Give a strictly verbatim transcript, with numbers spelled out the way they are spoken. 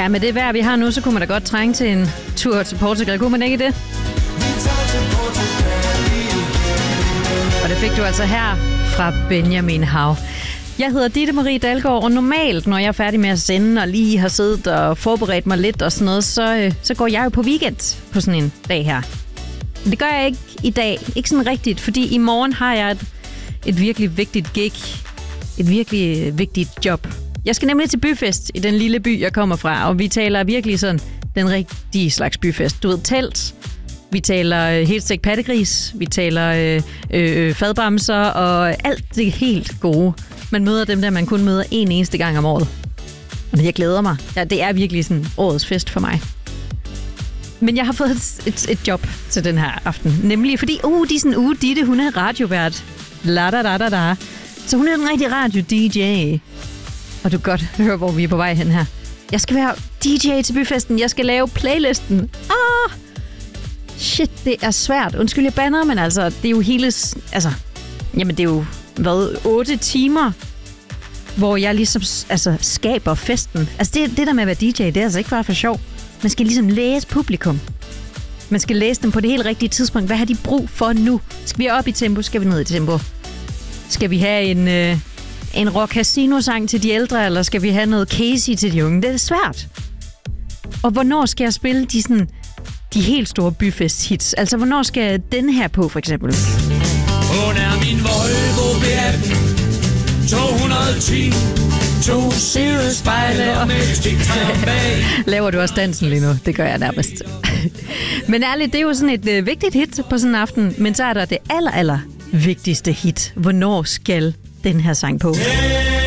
Ja, med det vejr, vi har nu, så kunne man da godt trænge til en tur til Portugal. Kunne man ikke det? Og det fik du altså her fra Benjamin Hav. Jeg hedder Ditte Marie Dalgaard, og normalt, når jeg er færdig med at sende og lige har siddet og forberedt mig lidt og sådan noget, så, så går jeg jo på weekend på sådan en dag her. Men det gør jeg ikke i dag. Ikke sådan rigtigt, fordi i morgen har jeg et, et virkelig vigtigt gig. Et virkelig vigtigt job. Jeg skal nemlig til byfest i den lille by, jeg kommer fra, og vi taler virkelig sådan den rigtige slags byfest. Du ved, telt, vi taler helt stegt pattegris, vi taler øh, øh, fadbamser og alt det helt gode. Man møder dem der, man kun møder en eneste gang om året. Og jeg glæder mig. Ja, det er virkelig sådan årets fest for mig. Men jeg har fået et, et, et job til den her aften. Nemlig fordi, uh, de er sådan, uh, Ditte, hun er radiovært. La da da da da. Så hun er en rigtig radio-D J. Og du kan godt høre, hvor vi er på vej hen her. Jeg skal være D J til byfesten. Jeg skal lave playlisten. Ah! Shit, det er svært. Undskyld, jeg bander, men altså, det er jo hele... Altså, jamen, det er jo, hvad, otte timer, hvor jeg ligesom altså, skaber festen. Altså, det, det der med at være D J, det er altså ikke bare for sjov. Man skal ligesom læse publikum. Man skal læse dem på det helt rigtige tidspunkt. Hvad har de brug for nu? Skal vi op i tempo? Skal vi ned i tempo? Skal vi have en... Øh, En rock casino-sang til de ældre, eller skal vi have noget Casey til de unge? Det er svært. Og hvornår skal jeg spille de, sådan, de helt store byfest-hits? Altså, hvornår skal den her på, for eksempel? Hun er min Volvo B atten, to hundrede og ti, to sidespejle og med bag. Laver du også dansen lige nu? Det gør jeg nærmest. Men ærligt, det er jo sådan et øh, vigtigt hit på sådan en aften. Men så er der det aller, aller vigtigste hit. Hvornår skal den her sang på? Hey,